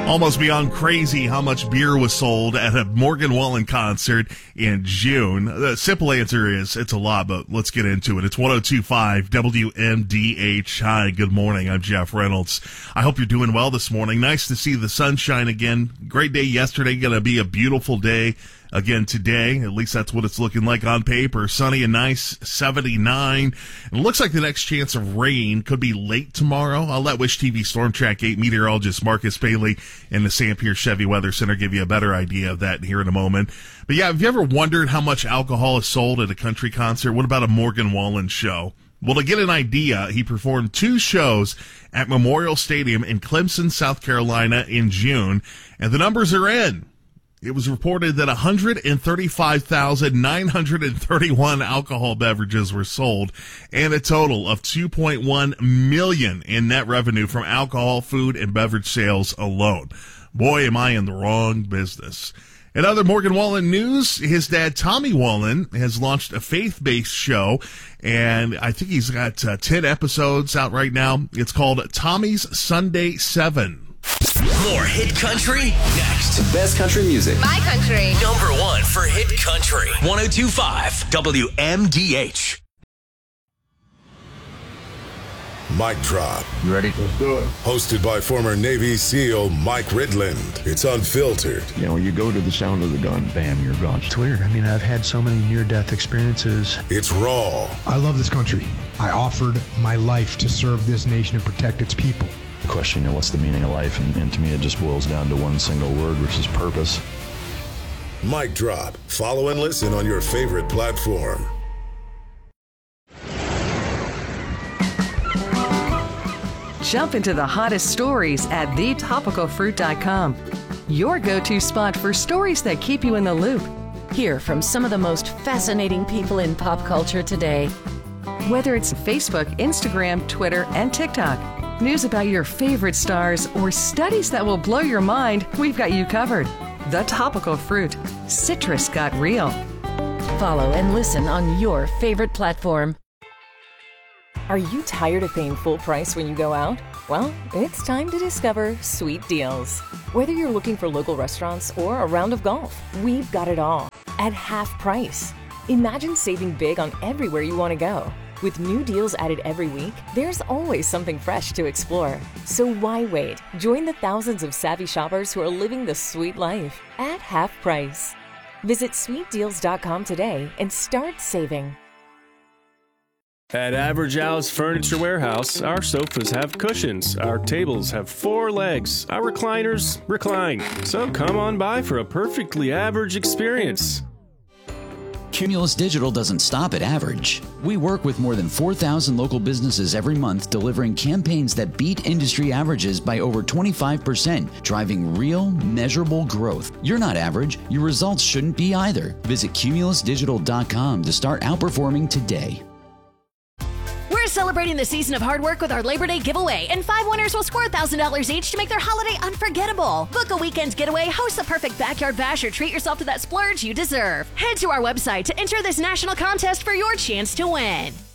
Almost beyond crazy how much beer was sold at a Morgan Wallen concert in June. The simple answer is it's a lot, but let's get into it. It's 102.5 WMDH. Hi, good morning. I'm Jeff Reynolds. I hope you're doing well this morning. Nice to see the sunshine again. Great day yesterday. Going to be a beautiful day again today. At least that's what it's looking like on paper. Sunny and nice, 79. And it looks like the next chance of rain could be late tomorrow. I'll let Wish TV Storm Track 8 meteorologist Marcus Bailey and the Sam Pierce Chevy Weather Center give you a better idea of that here in a moment. But yeah, have you ever wondered how much alcohol is sold at a country concert? What about a Morgan Wallen show? Well, to get an idea, he performed 2 shows at Memorial Stadium in Clemson, South Carolina in June, and the numbers are in. It was reported that 135,931 alcohol beverages were sold and a total of $2.1 million in net revenue from alcohol, food, and beverage sales alone. Boy, am I in the wrong business. In other Morgan Wallen news, his dad, Tommy Wallen, has launched a faith-based show, and I think he's got 10 episodes out right now. It's called Tommy's Sunday 7. More hit country next. The best country music. My country. Number 1 for hit country. 102.5 WMDH. Mic Drop. You ready? Let's do it. Hosted by former Navy SEAL Mike Ridland. It's unfiltered. You know, you go to the sound of the gun, bam, you're gone. It's weird. I mean, I've had so many near-death experiences. It's raw. I love this country. I offered my life to serve this nation and protect its people. The question, you know, what's the meaning of life? And to me, it just boils down to one single word, which is purpose. Mic Drop. Follow and listen on your favorite platform. Jump into the hottest stories at thetopicalfruit.com. Your go-to spot for stories that keep you in the loop. Hear from some of the most fascinating people in pop culture today. Whether it's Facebook, Instagram, Twitter, and TikTok, news about your favorite stars, or studies that will blow your mind, we've got you covered. The Topical Fruit. Citrus got real. Follow and listen on your favorite platform. Are you tired of paying full price when you go out? Well, it's time to discover Sweet Deals. Whether you're looking for local restaurants or a round of golf, we've got it all at half price. Imagine saving big on everywhere you want to go. With new deals added every week, there's always something fresh to explore. So why wait? Join the thousands of savvy shoppers who are living the sweet life at half price. Visit sweetdeals.com today and start saving. At Average Al's Furniture Warehouse, our sofas have cushions, our tables have 4 legs, our recliners recline. So come on by for a perfectly average experience. Cumulus Digital doesn't stop at average. We work with more than 4,000 local businesses every month, delivering campaigns that beat industry averages by over 25%, driving real, measurable growth. You're not average. Your results shouldn't be either. Visit cumulusdigital.com to start outperforming today. We're celebrating the season of hard work with our Labor Day giveaway, and 5 winners will score $1,000 each to make their holiday unforgettable. Book a weekend's getaway, host the perfect backyard bash, or treat yourself to that splurge you deserve. Head to our website to enter this national contest for your chance to win.